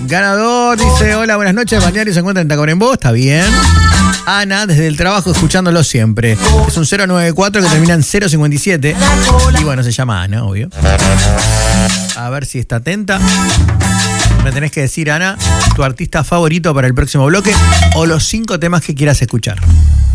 Ganador dice, hola, buenas noches, balneario se encuentra en Tacuarembó, está bien. Ana, desde el trabajo, escuchándolo siempre. Es un 094 que termina en 057. Y bueno, se llama Ana, obvio. A ver si está atenta. Me tenés que decir, Ana, tu artista favorito para el próximo bloque o los 5 temas que quieras escuchar.